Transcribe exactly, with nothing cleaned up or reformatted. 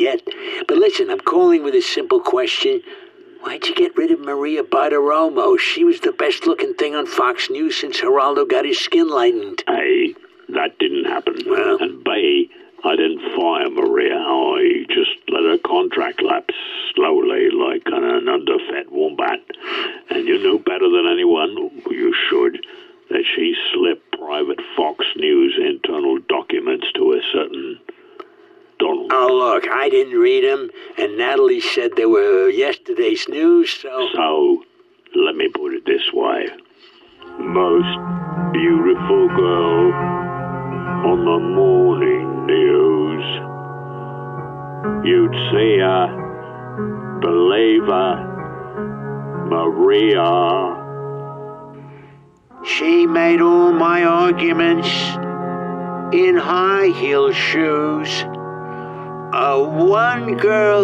get. But listen, I'm calling with a simple question. Why'd you get rid of Maria Bartiromo? She was the best-looking thing on Fox News since Geraldo got his skin lightened. A, that didn't happen. Well, and B, I didn't fire Maria. I just let her contract lapse slowly like an, an underfed wombat. And you know better than anyone, you should, that she slipped private Fox News internal documents to a certain Donald. Oh, look, I didn't read them, and Natalie said they were yesterday's news, so... So, let me put it this way. Most beautiful girl on the morning news. You'd see her, believe her, Maria. She made all my arguments in high heel shoes. A one girl